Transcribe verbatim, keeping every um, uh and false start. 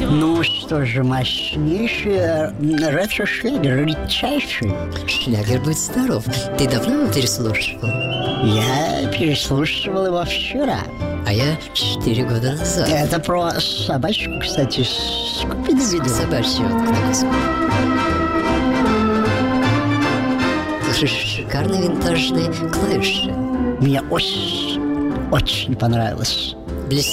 Ну что же, мощнейший ретро-шлягер, редчайший. Шлягер, будь здоров. Ты давно его переслушивал? Я переслушивал его вчера. А я четыре года назад. Это про собачку, кстати, Скуби-Ду. Собачья вот. Слушай, шикарные винтажные клавиши. Мне очень, очень понравилось.